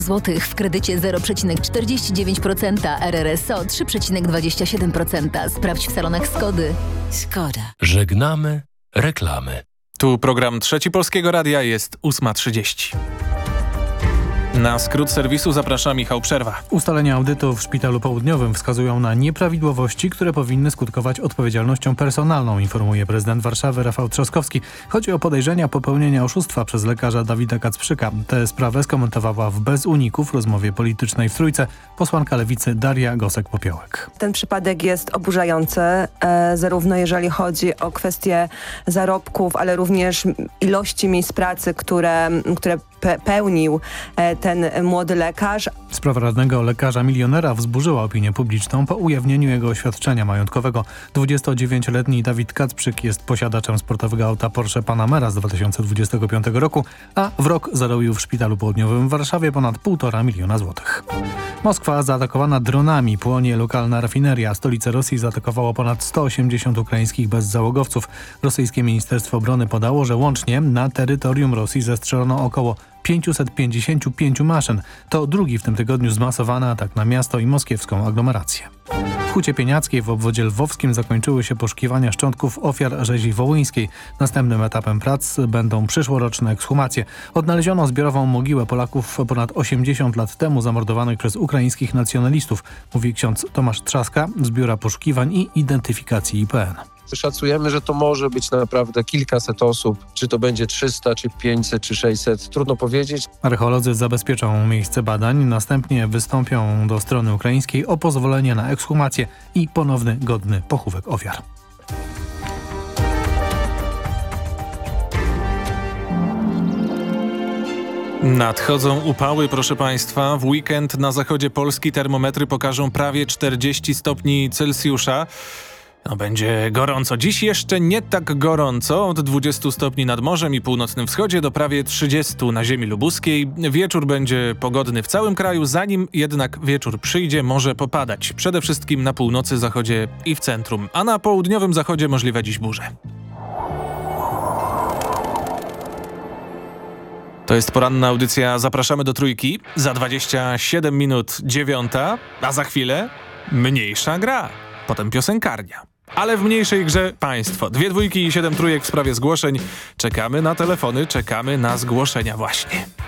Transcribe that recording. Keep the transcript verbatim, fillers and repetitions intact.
złotych w kredycie zero przecinek czterdzieści dziewięć procent, R R S O trzy przecinek dwadzieścia siedem procent. Sprawdź w salonach Skody. Skoda. Żegnamy reklamy. Tu program Trzeci Polskiego Radia, jest ósma trzydzieści. Na skrót serwisu zaprasza Michał Przerwa. Ustalenia audytu w Szpitalu Południowym wskazują na nieprawidłowości, które powinny skutkować odpowiedzialnością personalną, informuje prezydent Warszawy Rafał Trzaskowski. Chodzi o podejrzenia popełnienia oszustwa przez lekarza Dawida Kacprzyka. Tę sprawę skomentowała w Bez Uników rozmowie politycznej w Trójce posłanka Lewicy Daria Gosek-Popiołek. Ten przypadek jest oburzający, e, zarówno jeżeli chodzi o kwestie zarobków, ale również ilości miejsc pracy, które, które pe- pełnił e, ten młody lekarz. Sprawa radnego lekarza milionera wzburzyła opinię publiczną po ujawnieniu jego oświadczenia majątkowego. dwudziestodziewięcioletni Dawid Kacprzyk jest posiadaczem sportowego auta Porsche Panamera z dwa tysiące dwudziestego piątego roku, a w rok zarobił w Szpitalu Południowym w Warszawie ponad półtora miliona złotych. Moskwa zaatakowana dronami, płonie lokalna rafineria. Stolicę Rosji zaatakowało ponad sto osiemdziesiąt ukraińskich bezzałogowców. Rosyjskie Ministerstwo Obrony podało, że łącznie na terytorium Rosji zestrzelono około pięćset pięćdziesiąt pięć maszyn. To drugi w tym tygodniu zmasowany atak na miasto i moskiewską aglomerację. W Hucie Pieniackiej w obwodzie lwowskim zakończyły się poszukiwania szczątków ofiar rzezi wołyńskiej. Następnym etapem prac będą przyszłoroczne ekshumacje. Odnaleziono zbiorową mogiłę Polaków ponad osiemdziesiąt lat temu zamordowanych przez ukraińskich nacjonalistów, mówi ksiądz Tomasz Trzaska z Biura Poszukiwań i Identyfikacji I P N. Szacujemy, że to może być naprawdę kilkaset osób. Czy to będzie trzysta, czy pięćset, czy sześćset, trudno powiedzieć. Archeolodzy zabezpieczą miejsce badań, następnie wystąpią do strony ukraińskiej o pozwolenie na ekshumację i ponowny godny pochówek ofiar. Nadchodzą upały, proszę Państwa. W weekend na zachodzie Polski termometry pokażą prawie czterdzieści stopni Celsjusza. No, będzie gorąco. Dziś jeszcze nie tak gorąco, od dwudziestu stopni nad morzem i północnym wschodzie do prawie trzydziestu na ziemi lubuskiej. Wieczór będzie pogodny w całym kraju, zanim jednak wieczór przyjdzie, może popadać. Przede wszystkim na północy, zachodzie i w centrum, a na południowym zachodzie możliwe dziś burze. To jest poranna audycja Zapraszamy do Trójki. Za dwadzieścia siedem minut dziewiąta, a za chwilę mniejsza gra. Potem piosenkarnia. Ale w mniejszej grze państwo. Dwie dwójki i siedem trójek w sprawie zgłoszeń. Czekamy na telefony, czekamy na zgłoszenia właśnie.